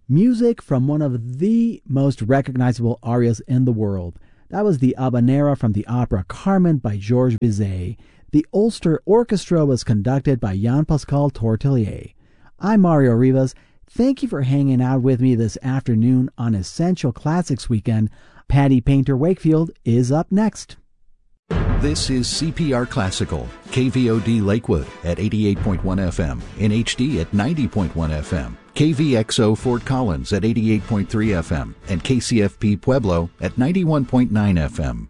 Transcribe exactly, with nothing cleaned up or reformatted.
Music from one of the most recognizable arias in the world. That was the Habanera from the opera Carmen by Georges Bizet. The Ulster Orchestra was conducted by Jean-Pascal Tortelier. I'm Mario Rivas. Thank you for hanging out with me this afternoon on Essential Classics Weekend. Patty Painter Wakefield is up next. This is C P R Classical, K V O D Lakewood at eighty-eight point one F M, in H D at ninety point one F M, K V X O Fort Collins at eighty-eight point three F M, and K C F P Pueblo at ninety-one point nine F M.